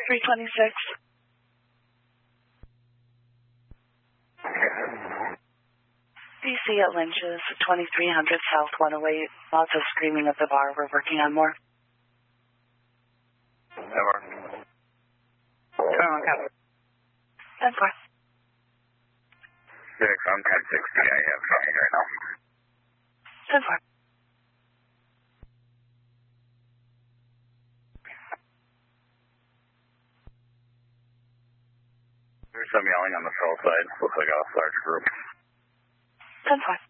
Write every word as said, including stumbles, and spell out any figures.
three twenty-six. D C at Lynch's, twenty-three hundred South one oh eight. Lots of screaming at the bar. We're working on more. Never. Turn on cap. ten four. Six, I'm ten sixty. I have nothing right now. ten four. There's some yelling on the south side. Looks like a large group. ten four.